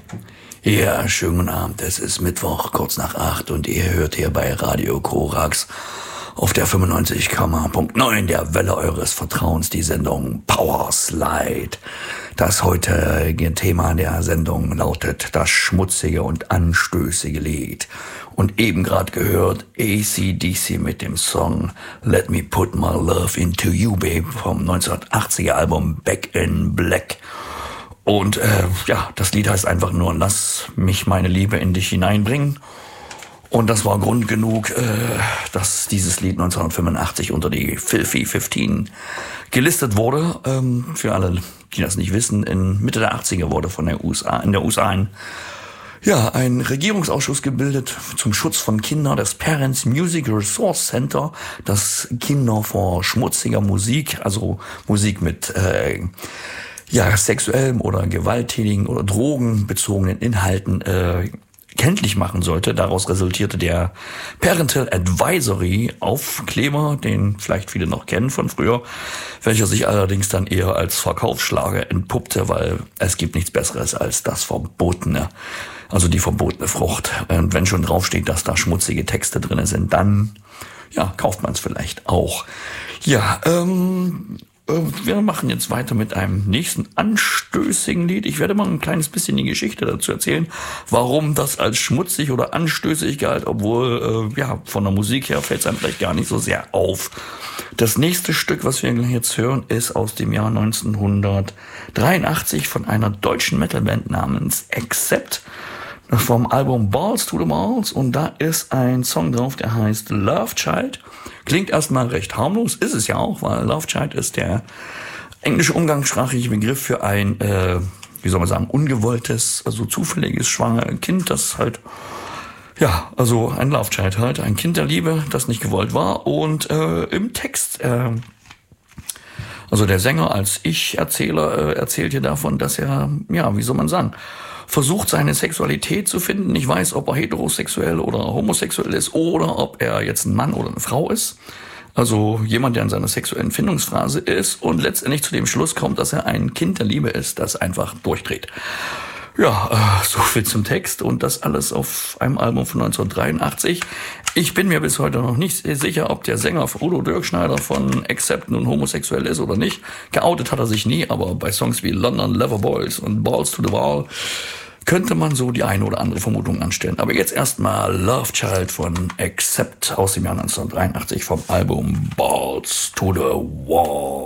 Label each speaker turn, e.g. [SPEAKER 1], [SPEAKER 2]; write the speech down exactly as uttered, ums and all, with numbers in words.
[SPEAKER 1] Ja, schönen guten Abend. Es ist Mittwoch, kurz nach acht und ihr hört hier bei Radio Korax auf der fünfundneunzig Komma neun der Welle eures Vertrauens die Sendung Power Slide. Das heutige Thema der Sendung lautet das schmutzige und anstößige Lied. Und eben gerade gehört A C D C mit dem Song Let Me Put My Love Into You, Babe vom neunzehnhundertachtziger Album Back in Black. Und äh, ja, das Lied heißt einfach nur Lass mich meine Liebe in dich hineinbringen. Und das war Grund genug, äh, dass dieses Lied neunzehnhundertfünfundachtzig unter die Filthy fünfzehn gelistet wurde. Ähm, für alle, die das nicht wissen, in Mitte der achtziger wurde von der U S A, in der U S A ein, ja, ein Regierungsausschuss gebildet zum Schutz von Kindern, das Parents Music Resource Center, das Kinder vor schmutziger Musik, also Musik mit äh, ja, sexuellem oder gewalttätigen oder drogenbezogenen Inhalten äh, kenntlich machen sollte. Daraus resultierte der Parental Advisory Aufkleber, den vielleicht viele noch kennen von früher, welcher sich allerdings dann eher als Verkaufsschlager entpuppte, weil es gibt nichts Besseres als das Verbotene, also die verbotene Frucht. Und wenn schon draufsteht, dass da schmutzige Texte drin sind, dann ja, kauft man es vielleicht auch. Ja, ähm... wir machen jetzt weiter mit einem nächsten anstößigen Lied. Ich werde mal ein kleines bisschen die Geschichte dazu erzählen, warum das als schmutzig oder anstößig galt, obwohl, äh, ja, von der Musik her fällt es einem vielleicht gar nicht so sehr auf. Das nächste Stück, was wir jetzt hören, ist aus dem Jahr neunzehnhundertdreiundachtzig von einer deutschen Metalband namens Accept vom Album Balls to the Walls, und da ist ein Song drauf, der heißt Love Child. Klingt erstmal recht harmlos, ist es ja auch, weil Love Child ist der englische umgangssprachliche Begriff für ein, äh, wie soll man sagen, ungewolltes, also zufälliges schwangere Kind, das halt, ja, also ein Love Child halt, ein Kind der Liebe, das nicht gewollt war. Und äh, im Text, äh, also der Sänger als Ich-Erzähler äh, erzählt hier davon, dass er, ja, wie soll man sagen, versucht seine Sexualität zu finden. Ich weiß, ob er heterosexuell oder homosexuell ist oder ob er jetzt ein Mann oder eine Frau ist. Also jemand, der in seiner sexuellen Findungsphase ist und letztendlich zu dem Schluss kommt, dass er ein Kind der Liebe ist, das einfach durchdreht. Ja, äh, so viel zum Text und das alles auf einem Album von neunzehnhundertdreiundachtzig. Ich bin mir bis heute noch nicht sicher, ob der Sänger Udo Dirkschneider von Accept nun homosexuell ist oder nicht. Geoutet hat er sich nie, aber bei Songs wie London Loverboys und Balls to the Wall könnte man so die eine oder andere Vermutung anstellen. Aber jetzt erstmal Love Child von Accept aus dem Jahr neunzehnhundertdreiundachtzig vom Album Balls to the Wall.